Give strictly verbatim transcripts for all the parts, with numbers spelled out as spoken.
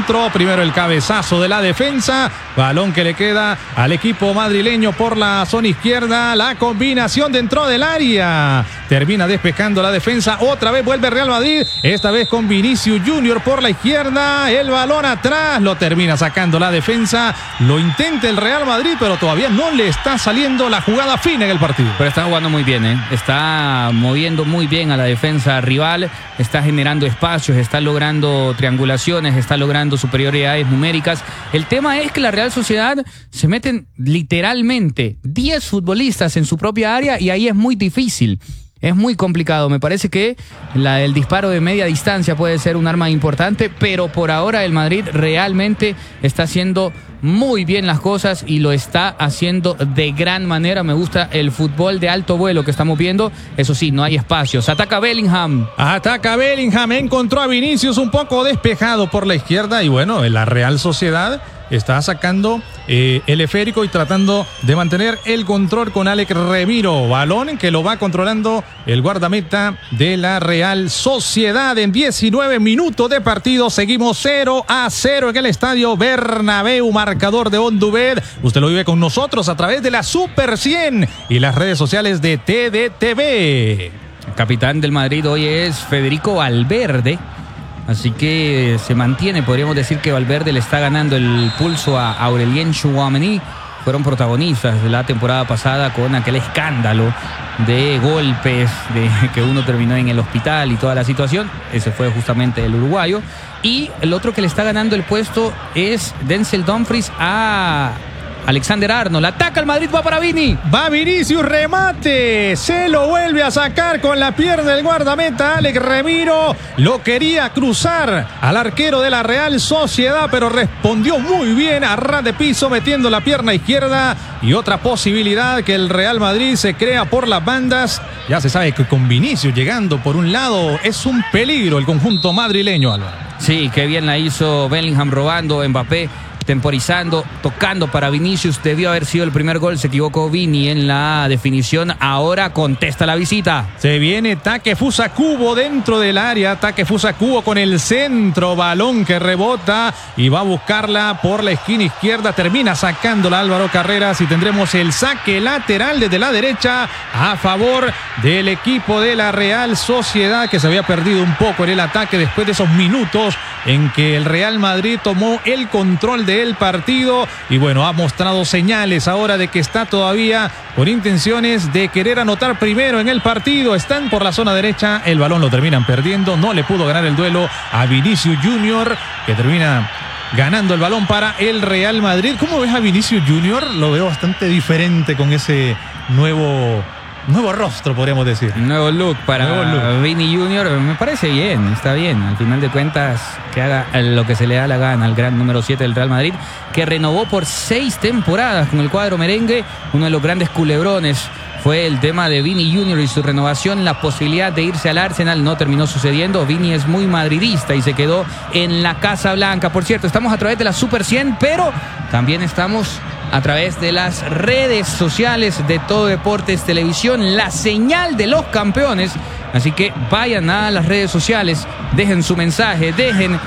centro, primero el cabezazo de la defensa, balón que le queda al equipo madrileño por la zona izquierda, la combinación dentro del área, termina despejando la defensa, otra vez vuelve Real Madrid, esta vez con Vinicius Junior por la izquierda, el balón atrás, lo termina sacando la defensa, lo intenta el Real Madrid, pero todavía no le está saliendo la jugada fina en el partido. Pero está jugando muy bien, ¿eh? Está moviendo muy bien a la defensa rival, está generando espacios, está logrando triangulaciones, está logrando superioridades numéricas. El tema es que la Real Sociedad se meten literalmente diez futbolistas en su propia área y ahí es muy difícil. Es muy complicado. Me parece que la, el disparo de media distancia puede ser un arma importante, pero por ahora el Madrid realmente está haciendo muy bien las cosas y lo está haciendo de gran manera. Me gusta el fútbol de alto vuelo que estamos viendo. Eso sí, no hay espacios. Ataca Bellingham. Ataca Bellingham. Encontró a Vinicius un poco despejado por la izquierda. Y bueno, la Real Sociedad está sacando eh, el esférico y tratando de mantener el control con Alex Remiro. Balón que lo va controlando el guardameta de la Real Sociedad. En diecinueve minutos de partido seguimos cero a cero en el estadio Bernabéu. Marcador de Ondubed. Usted lo vive con nosotros a través de la Super cien y las redes sociales de T D T V. El capitán del Madrid hoy es Federico Valverde. Así que se mantiene, podríamos decir que Valverde le está ganando el pulso a Aurelien Tchouaméni. Fueron protagonistas de la temporada pasada con aquel escándalo de golpes, de que uno terminó en el hospital y toda la situación. Ese fue justamente el uruguayo. Y el otro que le está ganando el puesto es Denzel Dumfries a Alexander Arnold. Ataca el Madrid, va para Vini. Va Vinicius, remate. Se lo vuelve a sacar con la pierna del guardameta Alex Remiro. Lo quería cruzar al arquero de la Real Sociedad, pero respondió muy bien a ras de piso metiendo la pierna izquierda. Y otra posibilidad que el Real Madrid se crea por las bandas. Ya se sabe que con Vinicius llegando por un lado es un peligro el conjunto madrileño, Álvaro. Sí, qué bien la hizo Bellingham robando, Mbappé temporizando, tocando para Vinicius. Debió haber sido el primer gol, se equivocó Vini en la definición. Ahora contesta la visita. Se viene Takefusa Kubo dentro del área. Takefusa Kubo con el centro, balón que rebota y va a buscarla por la esquina izquierda. Termina sacándola Álvaro Carreras y tendremos el saque lateral desde la derecha a favor del equipo de la Real Sociedad, que se había perdido un poco en el ataque después de esos minutos en que el Real Madrid tomó el control de el partido y bueno, ha mostrado señales ahora de que está todavía con intenciones de querer anotar primero en el partido. Están por la zona derecha, el balón lo terminan perdiendo, no le pudo ganar el duelo a Vinicius Junior, que termina ganando el balón para el Real Madrid. ¿Cómo ves a Vinicius Junior? Lo veo bastante diferente con ese nuevo nuevo rostro, podríamos decir. Nuevo look para nuevo look. Vini Junior. Me parece bien, está bien. Al final de cuentas, que haga lo que se le da la gana al gran número siete del Real Madrid, que renovó por seis temporadas con el cuadro merengue. Uno de los grandes culebrones fue el tema de Vini Junior y su renovación. La posibilidad de irse al Arsenal no terminó sucediendo. Vini es muy madridista y se quedó en la Casa Blanca. Por cierto, estamos a través de la Super cien, pero también estamos a través de las redes sociales de Todo Deportes Televisión, la señal de los campeones. Así que vayan a las redes sociales, dejen su mensaje, dejen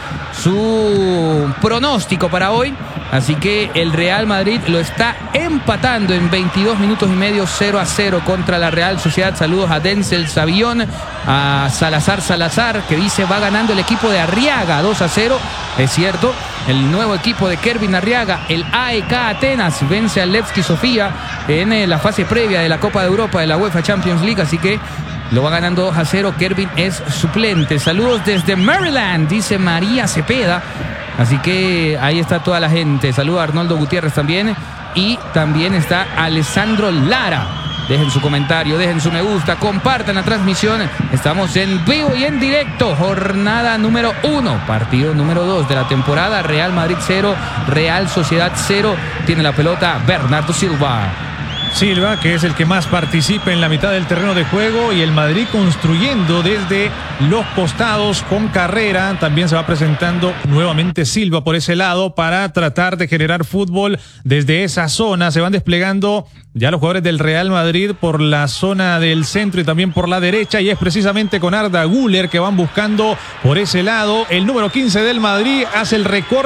su pronóstico para hoy. Así que el Real Madrid lo está empatando en veintidós minutos y medio, cero a cero contra la Real Sociedad. Saludos a Denzel Savión, a Salazar Salazar, que dice va ganando el equipo de Arriaga dos a cero. Es cierto, el nuevo equipo de Kervin Arriaga, el A E K Atenas, vence al Levski Sofía en la fase previa de la Copa de Europa de la UEFA Champions League. Así que lo va ganando dos a cero. Kervin es suplente. Saludos desde Maryland, dice María Cepeda. Así que ahí está toda la gente. Saluda a Arnoldo Gutiérrez también. Y también está Alessandro Lara. Dejen su comentario, dejen su me gusta, compartan la transmisión. Estamos en vivo y en directo. Jornada número uno, partido número dos de la temporada. Real Madrid cero, Real Sociedad cero. Tiene la pelota Bernardo Silva. Silva, que es el que más participa en la mitad del terreno de juego, y el Madrid construyendo desde los costados con carrera. También se va presentando nuevamente Silva por ese lado para tratar de generar fútbol desde esa zona. Se van desplegando ya los jugadores del Real Madrid por la zona del centro y también por la derecha, y es precisamente con Arda Güler que van buscando por ese lado. El número quince del Madrid hace el recorte